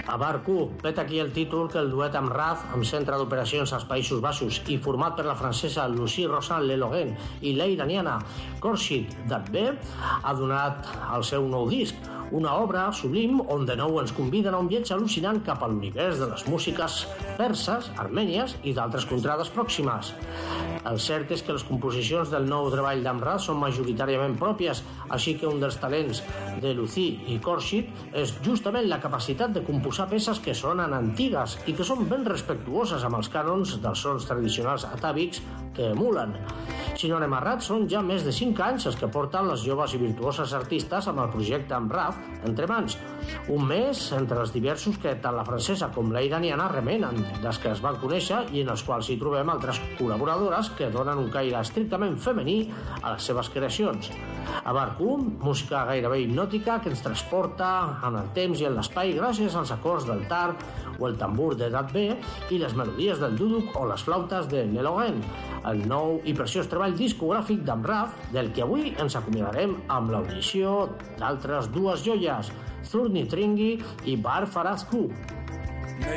Abarcu, vet aquí el títol que el duet amb Raz, amb centre d'operacions als Països Baixos i format per la francesa Lucie Rosan Lelogen i la iraniana Khorshid Dadbeh, ha donat al seu nou disc, una obra sublim on de nou ens conviden a un viatge al·lucinant cap a l'univers de les músiques perses, armènies i d'altres contrades pròximes. El cert és que les composicions del nou treball d'Amrad són majoritàriament pròpies, així que un dels talents de Lucie i Khorshid és justament la capacitat de composar peces que sonen antigues i que són ben respectuoses amb els cànons dels sons tradicionals atàvics que emulen. Si no anem errats, són ja més de 5 anys els que porten les joves i virtuoses artistes amb el projecte Amrad entre mans. Un mes entre els diversos que tant la francesa com la iraniana remenen, des que es van conèixer i en els quals hi trobem altres col·laboradores que donen un caire estrictament femení a les seves creacions. Abarcu, música gairebé hipnòtica que ens transporta en el temps i en l'espai gràcies als acords del tar o el tambur de Dadbeh i les melodies del duduk o les flautes de Lelogen, el nou i preciós treball discogràfic d'Amrad, del que avui ens acomiadarem amb l'audició d'altres dues joies, Thurni Tringi i Bar Farazku.